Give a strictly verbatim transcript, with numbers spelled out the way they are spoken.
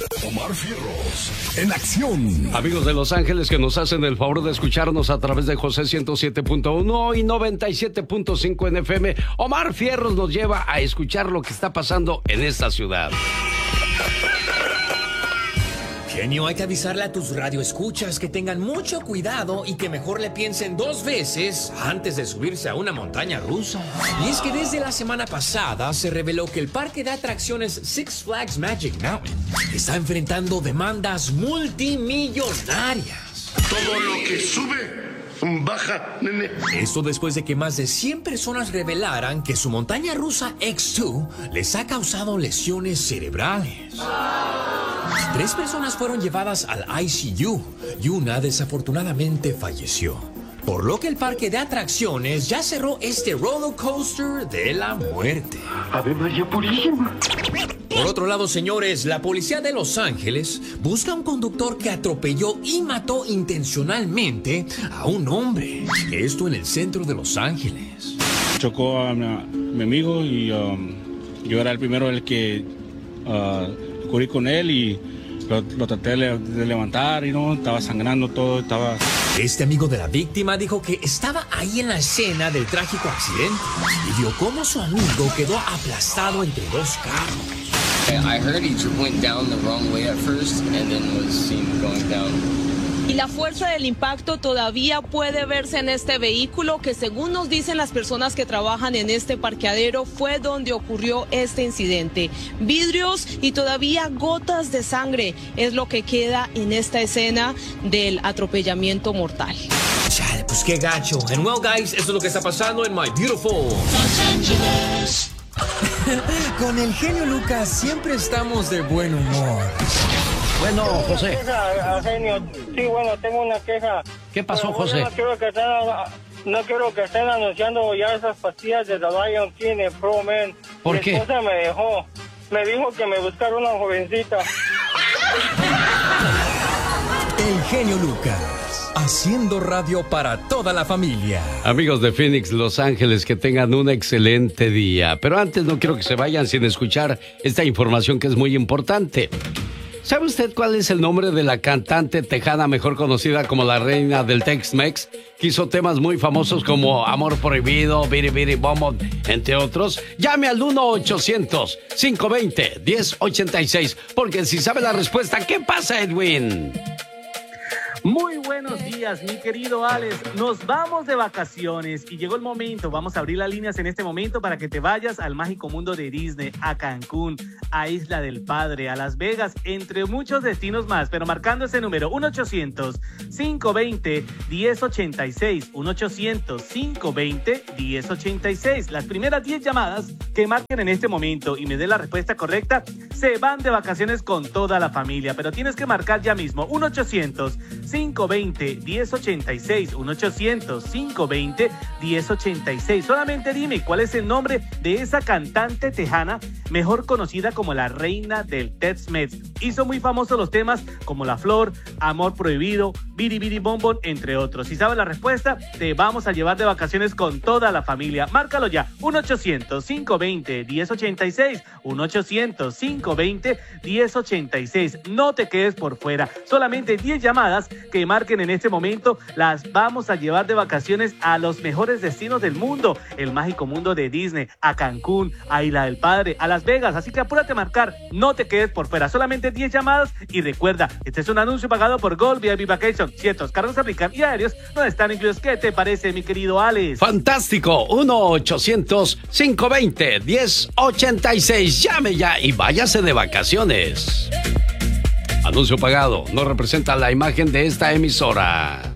Omar Fierros, en acción. Amigos de Los Ángeles que nos hacen el favor de escucharnos a través de José ciento siete punto uno y noventa y siete punto cinco en F M, Omar Fierros nos lleva a escuchar lo que está pasando en esta ciudad. Genio, hay que avisarle a tus radioescuchas que tengan mucho cuidado y que mejor le piensen dos veces antes de subirse a una montaña rusa. Y es que desde la semana pasada se reveló que el parque de atracciones Six Flags Magic Mountain está enfrentando demandas multimillonarias. Todo lo que sube, baja, nene. Esto después de que más de cien personas revelaran que su montaña rusa X dos les ha causado lesiones cerebrales. Tres personas fueron llevadas al I C U y una desafortunadamente falleció. Por lo que el parque de atracciones ya cerró este roller coaster de la muerte. Ave María Purísima. Por otro lado, señores, la policía de Los Ángeles busca a un conductor que atropelló y mató intencionalmente a un hombre. Esto en el centro de Los Ángeles. Chocó a mi, a mi amigo y um, yo era el primero el que uh, corrí con él y lo, lo traté de, de levantar y no, estaba sangrando todo, estaba... Este amigo de la víctima dijo que estaba ahí en la escena del trágico accidente y vio cómo su amigo quedó aplastado entre dos carros. I heard he went down the wrong way at first and then was seen going down. Y la fuerza del impacto todavía puede verse en este vehículo que, según nos dicen las personas que trabajan en este parqueadero, fue donde ocurrió este incidente. Vidrios y todavía gotas de sangre es lo que queda en esta escena del atropellamiento mortal. Chale, pues qué gacho. And well, guys, eso es lo que está pasando en My Beautiful Los Ángeles. Con el genio Lucas siempre estamos de buen humor. Bueno, José. Queja, genio. Sí, bueno, tengo una queja. ¿Qué pasó, Pero, José? No quiero que estén, no quiero que estén anunciando ya esas pastillas de The Lion King en Pro Man. ¿Por Mi qué? esposa me dejó. Me dijo que me buscara una jovencita. El genio Lucas, haciendo radio para toda la familia. Amigos de Phoenix, Los Ángeles, que tengan un excelente día. Pero antes no quiero que se vayan sin escuchar esta información que es muy importante. ¿Sabe usted cuál es el nombre de la cantante tejana mejor conocida como la reina del Tex-Mex? Que hizo temas muy famosos como Amor Prohibido, Biri Biri Bom Bom, entre otros. Llame al uno ochocientos, cinco veinte, diez ochenta y seis, porque si sabe la respuesta, ¿qué pasa, Edwin? Muy buenos días, mi querido Alex. Nos vamos de vacaciones y llegó el momento. Vamos a abrir las líneas en este momento para que te vayas al mágico mundo de Disney, a Cancún, a Isla del Padre, a Las Vegas, entre muchos destinos más. Pero marcando ese número, uno ochocientos, cinco veinte, diez ochenta y seis, uno ochocientos, cinco veinte, diez ochenta y seis. Las primeras diez llamadas que marquen en este momento y me den la respuesta correcta, se van de vacaciones con toda la familia. Pero tienes que marcar ya mismo, uno ochocientos, cinco veinte, diez ochenta y seis, uno ochocientos, cinco veinte, diez ochenta y seis. Solamente dime cuál es el nombre de esa cantante tejana mejor conocida como la reina del Tex-Mex. Hizo muy famosos los temas como La Flor, Amor Prohibido, Biri Biri Bom Bom, entre otros. Si sabes la respuesta, te vamos a llevar de vacaciones con toda la familia. Márcalo ya, uno ochocientos, cinco veinte, diez ochenta y seis, uno ochocientos, cinco veinte, diez ochenta y seis. No te quedes por fuera, solamente diez llamadas que marquen en este momento, las vamos a llevar de vacaciones a los mejores destinos del mundo, el mágico mundo de Disney, a Cancún, a Isla del Padre, a Las Vegas, así que apúrate a marcar, no te quedes por fuera, solamente diez llamadas y recuerda, este es un anuncio pagado por Gold V I P Vacation, ciertos cargos aplican y aéreos no están incluidos. ¿Qué te parece, mi querido Alex? Fantástico, uno ochocientos, cinco veinte, diez ochenta y seis, llame ya y váyase de vacaciones. Anuncio pagado, no representa la imagen de esta emisora.